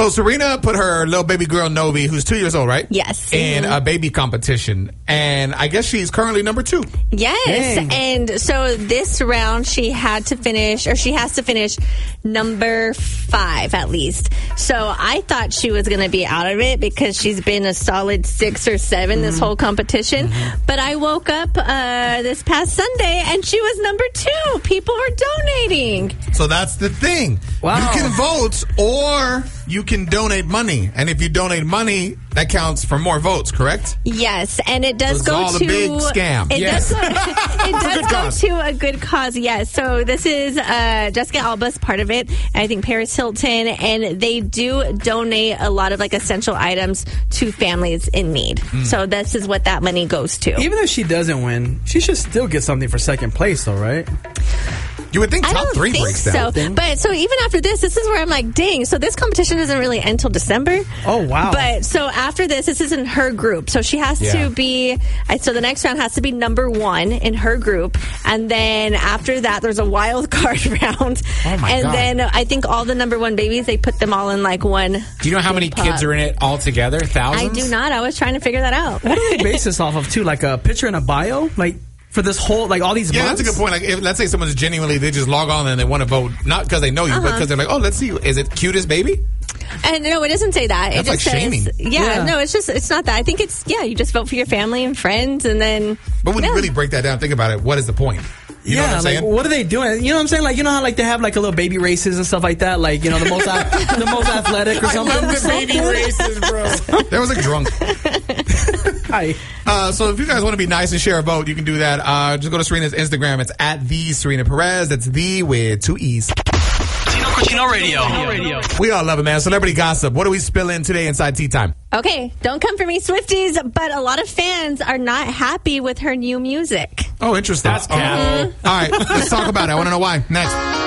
So Serena put her little baby girl Novi, who's 2 years old, right? Yes. In a baby competition. And I guess she's currently number 2. Yes. Dang. And so this round she has to finish number 5 at least. So I thought she was going to be out of it because she's been a solid 6 or 7 this whole competition. But I woke up this past Sunday and she was number 2. People were donating. So that's the thing. Wow. You can vote or you can donate money. And if you donate money, that counts for more votes, correct? Yes, and it does So it's go all a to big scam. It Yes. does, it It's a good does cause. go to a good cause. Yes. So this is Jessica Alba's part of it. I think Paris Hilton, and they do donate a lot of like essential items to families in need. So this is what that money goes to. Even if she doesn't win, she should still get something for second place, though, right? You would think I top don't 3 think breaks so. down. But so even after this is where I'm like, dang. So this competition doesn't really end till December. Oh, wow. But so after this is in her group. So she has to be. So the next round has to be number 1 in her group, and then after that, there's a wild card round. Oh, my and God. then I think all the number 1 babies, they put them all in like one. Do you know how many pot. kids are in it altogether? I Thousands? do not. I was trying to figure that out. What do they base this off of, too? Like a picture and a bio? Like, for this whole, like, all these Yeah, months? that's a good point. Like, if, let's say someone's genuinely, they just log on and they want to vote, not because they know you, but because they're like, oh, let's see, is it cutest baby? And no, it doesn't say that. That's it like just shaming. says, Yeah. no, it's not that. I think it's, you just vote for your family and friends, and then. But when you really break that down, think about it, what is the point? You know what I'm saying? like, what are they doing? You know what I'm saying? Like, you know how, like, they have, like, a little baby races and stuff like that? Like, you know, the most athletic or I something? love the baby races, bro. That was like drunk. Hi. So if you guys want to be nice and share a vote, you can do that. Just go to Serena's Instagram. It's at the Serena Perez. That's the with 2 E's. Cucino Radio. We all love it, man. Celebrity gossip. What do we spill in today inside Tea Time? Okay, don't come for me, Swifties, but a lot of fans are not happy with her new music. Oh, interesting. That's cap. All right, let's talk about it. I want to know why. Next.